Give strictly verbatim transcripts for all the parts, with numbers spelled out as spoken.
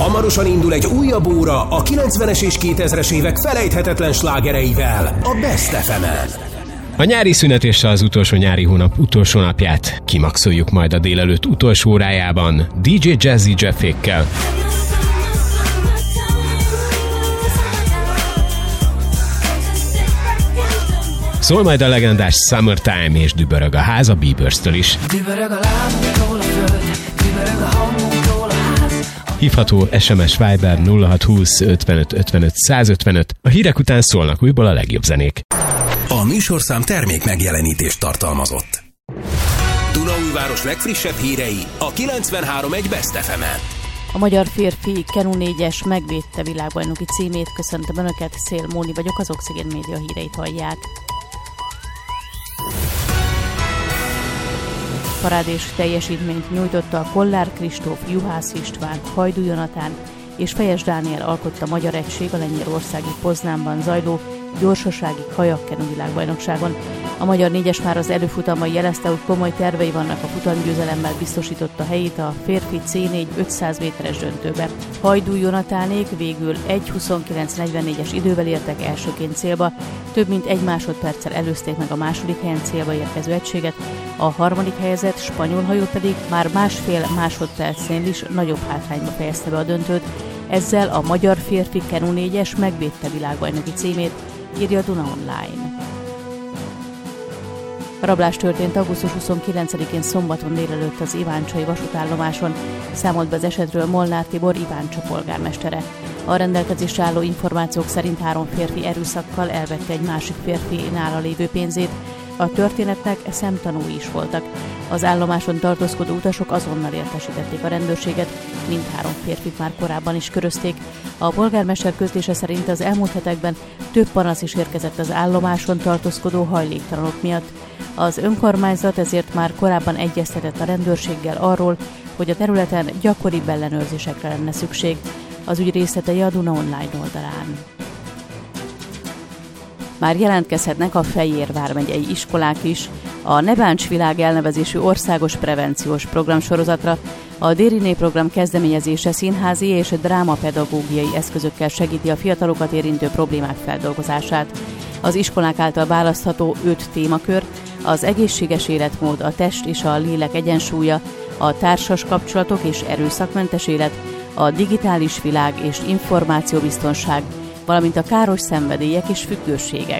Hamarosan indul egy újabb óra a kilencvenes és kétezres évek felejthetetlen slágereivel a Best ef emen. A nyári szünet és az utolsó nyári hónap utolsó napját kimaxoljuk majd a délelőtt utolsó órájában dé dzsé Jazzy Jeffékkel. Szól majd a legendás Summertime és dübörög a ház a Bieberstől is. Dübörög a lábunktól a föld, dübörög a hangunktól a ház. Hívható es em es Viber nulla hat húsz ötvenöt ötvenöt százötvenöt. A hírek után szólnak újból a legjobb zenék. A műsorszám termék megjelenítést tartalmazott. Dunaújváros legfrissebb hírei a kilencvenhárom egy Best ef emen. A magyar férfi Kenu négyes megvédte világbajnoki címét. Köszöntöm Önöket, Szél Móni vagyok, az Oxygen Média híreit hallják. Parádés teljesítményt nyújtotta a Kollár Kristóf, Juhász István, Hajdú Jonatán és Fejes Dániel alkotta magyar egység a lengyelországi Poznánban zajló gyorsasági kajakkenu világbajnokságon. A magyar négyes már az előfutamban jelezte, hogy komoly tervei vannak, a futamgyőzelemmel biztosította helyét a férfi cé négy ötszáz méteres döntőbe. Hajdú Jonatánék végül egy huszonkilenc negyvennégyes idővel értek elsőként célba, több mint egy másodperccel előzték meg a második helyen célba érkező egységet, a harmadik helyezett spanyol hajó pedig már másfél másodpercnél is nagyobb hátrányba fejezte be a döntőt. Ezzel a magyar férfi Kenu négyes megvédte világbajnoki címét, írja a Duna Online. A rablás történt augusztus huszonkilencedikén szombaton délelőtt az iváncsai vasútállomáson, számolt be az esetről Molnár Tibor Iváncsa polgármestere. A rendelkezésre álló információk szerint három férfi erőszakkal elvette egy másik férfi nála lévő pénzét. A történetnek szemtanúi is voltak. Az állomáson tartózkodó utasok azonnal értesítették a rendőrséget, mindhárom férfit már korábban is körözték. A polgármester közlése szerint az elmúlt hetekben több panasz is érkezett az állomáson tartózkodó hajléktalanok miatt. Az önkormányzat ezért már korábban egyeztetett a rendőrséggel arról, hogy a területen gyakoribb ellenőrzésekre lenne szükség. Az ügy részletei a Duna Online oldalán. Már jelentkezhetnek a Fejér vármegyei iskolák is a Ne Bánts Világ elnevezésű országos prevenciós programsorozatra. A Dériné program kezdeményezése színházi és drámapedagógiai eszközökkel segíti a fiatalokat érintő problémák feldolgozását. Az iskolák által választható öt témakör: az egészséges életmód, a test és a lélek egyensúlya, a társas kapcsolatok és erőszakmentes élet, a digitális világ és információbiztonság, valamint a káros szenvedélyek és függőségek.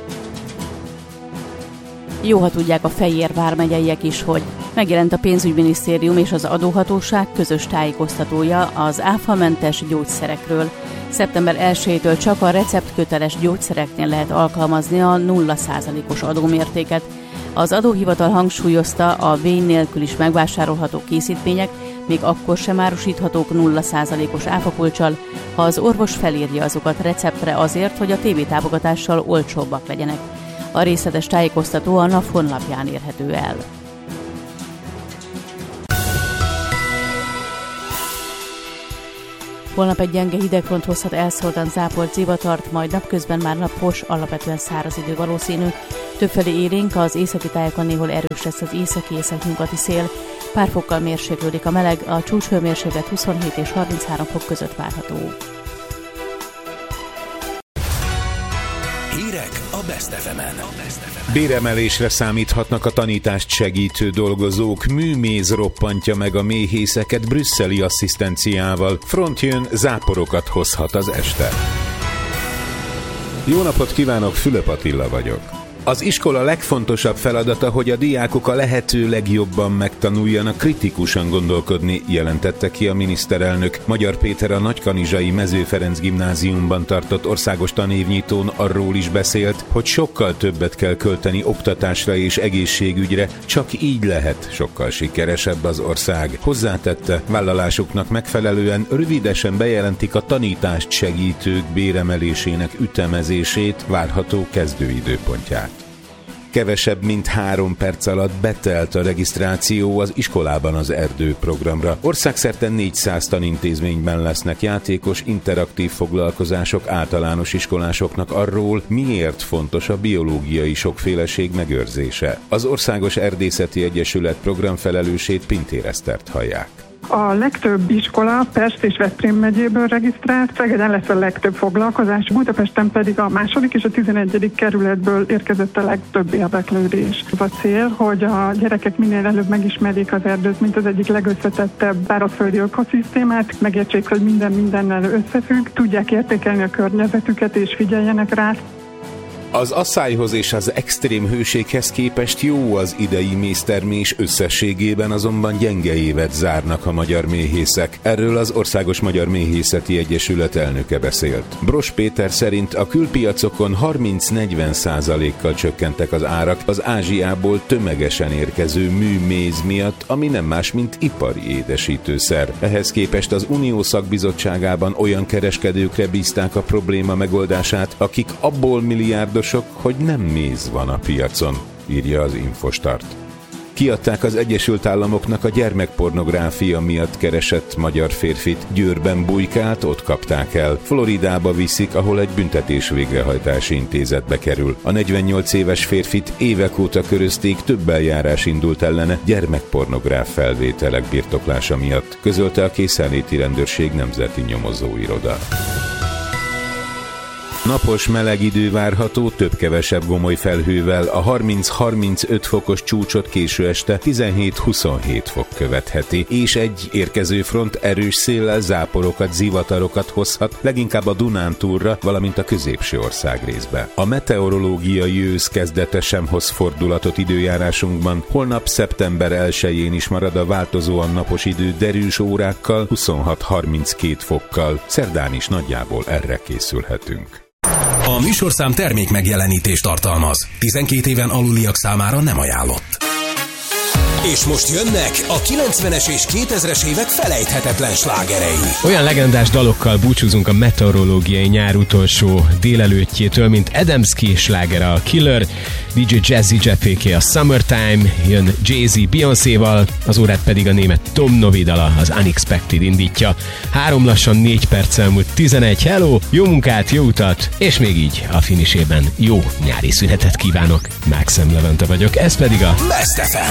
Jó, ha tudják a Fejér vármegyeiek is, hogy megjelent a pénzügyminisztérium és az adóhatóság közös tájékoztatója az áfamentes gyógyszerekről. szeptember elsejétől csak a receptköteles gyógyszereknél lehet alkalmazni a nulla százalékos adómértéket. Az adóhivatal hangsúlyozta, a vény nélkül is megvásárolható készítmények még akkor sem árusíthatók nulla százalékos áfakulccsal, ha az orvos felírja azokat receptre azért, hogy a tévétámogatással olcsóbbak legyenek. A részletes tájékoztató a NAV honlapján érhető el. Holnap egy gyenge hidegfront hozhat elszórtan zápolt zivatart, majd napközben már napos, alapvetően száraz idő valószínű. Többfelé élénk, az északi tájakon néhol erős lesz az északi-északnyugati szél. Pár fokkal mérséklődik a meleg, a csúcshőmérséklet huszonhét és harminchárom fok között várható. Hírek a Best ef emen. Béremelésre számíthatnak a tanítást segítő dolgozók. Műméz roppantja meg a méhészeket brüsszeli asszisztenciával. Front jön, záporokat hozhat az este. Jó napot kívánok, Fülöp Attila vagyok. Az iskola legfontosabb feladata, hogy a diákok a lehető legjobban megtanuljanak kritikusan gondolkodni, jelentette ki a miniszterelnök. Magyar Péter a Nagykanizsai Mező Ferenc gimnáziumban tartott országos tanévnyitón arról is beszélt, hogy sokkal többet kell költeni oktatásra és egészségügyre, csak így lehet sokkal sikeresebb az ország. Hozzátette, vállalásuknak megfelelően rövidesen bejelentik a tanítást segítők béremelésének ütemezését, várható kezdőidőpontját. Kevesebb mint három perc alatt betelt a regisztráció az iskolában az erdő programra. Országszerte négyszáz tanintézményben lesznek játékos, interaktív foglalkozások általános iskolásoknak arról, miért fontos a biológiai sokféleség megőrzése. Az Országos Erdészeti Egyesület programfelelősét, Pintér Esztert hallják. A legtöbb iskola Pest és Veszprém megyéből regisztrált, Szegeden lesz a legtöbb foglalkozás, Budapesten pedig a második és a tizenegyedik kerületből érkezett a legtöbb érdeklődés. Az a cél, hogy a gyerekek minél előbb megismerjék az erdőt, mint az egyik legösszetettebb szárazföldi ökoszisztémát, megértsék, hogy minden mindennel összefügg, tudják értékelni a környezetüket és figyeljenek rá. Az asszályhoz és az extrém hőséghez képest jó az idei méztermés, összességében azonban gyenge évet zárnak a magyar méhészek. Erről az Országos Magyar Méhészeti Egyesület elnöke beszélt. Bross Péter szerint a külpiacokon harminc-negyven százalékkal csökkentek az árak az Ázsiából tömegesen érkező műméz miatt, ami nem más, mint ipari édesítőszer. Ehhez képest az Unió szakbizottságában olyan kereskedőkre bízták a probléma megoldását, akik abból milliárd hogy nem méz van a piacon, írja az Infostart. Kiadták az Egyesült Államoknak a gyermekpornográfia miatt keresett magyar férfit, Győrben bujkált, ott kapták el. Floridába viszik, ahol egy büntetés végrehajtási intézetbe kerül. A negyvennyolc éves férfit évek óta körözték, több eljárás indult ellene gyermekpornográf felvételek birtoklása miatt, közölte a Készenléti Rendőrség Nemzeti Nyomozóiroda. Napos meleg idő várható, több-kevesebb gomoly felhővel, a harminc-harmincöt fokos csúcsot késő este tizenhét-huszonhét fok követheti, és egy érkező front erős széllel záporokat, zivatarokat hozhat, leginkább a Dunántúlra, valamint a középső országrészbe. A meteorológiai ősz kezdete sem hoz fordulatot időjárásunkban, holnap szeptember elsején is marad a változóan napos idő derűs órákkal, huszonhat-harminckét fokkal, szerdán is nagyjából erre készülhetünk. A műsorszám termék megjelenítést tartalmaz. tizenkét éven aluliak számára nem ajánlott. És most jönnek a kilencvenes és kétezres évek felejthetetlen slágerei. Olyan legendás dalokkal búcsúzunk a meteorológiai nyár utolsó délelőttjétől, mint Adamski slágere a Killer, dé dzsé Jazzy Jefféké a Summertime, jön Jay-Z Beyoncéval, az órát pedig a német Tom Novi dala, az Unexpected indítja. Három lassan négy perc elmúlt tizenegy. Hello, jó munkát, jó utat, és még így a finisében jó nyári szünetet kívánok. Máxem Levente vagyok, ez pedig a Best ef em.